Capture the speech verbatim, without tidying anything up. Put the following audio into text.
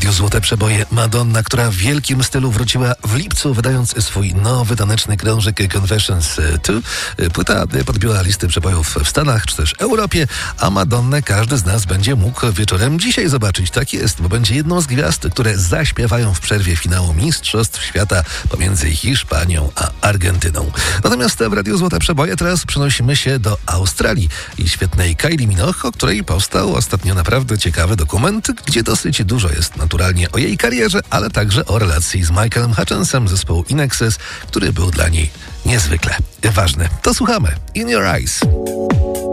radiu Złote Przeboje Madonna, która w wielkim stylu wróciła w lipcu, wydając swój nowy taneczny krążek Confessions dwa. Płyta podbiła listy przebojów w Stanach czy też Europie, a Madonnę każdy z nas będzie mógł wieczorem dzisiaj zobaczyć. Tak jest, bo będzie jedną z gwiazd, które zaśpiewają w przerwie finału Mistrzostw Świata pomiędzy Hiszpanią a Argentyną. Natomiast w radiu Złote Przeboje teraz przenosimy się do Australii i świetnej Kylie Minogue, o której powstał ostatnio naprawdę ciekawy dokument, gdzie dosyć dużo jest naturalnie o jej karierze, ale także o relacji z Michaelem Hutchensem zespołu In Excess, który był dla niej niezwykle ważny. To słuchamy. In Your Eyes.